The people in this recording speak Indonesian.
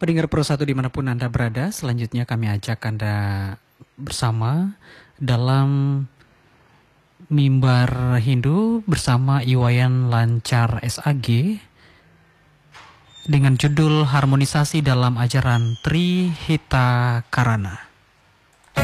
Pendengar Pro 1 dimanapun Anda berada, selanjutnya kami ajak Anda bersama dalam Mimbar Hindu bersama Iwayan Lancar SAG dengan judul Harmonisasi dalam Ajaran Tri Hita Karana.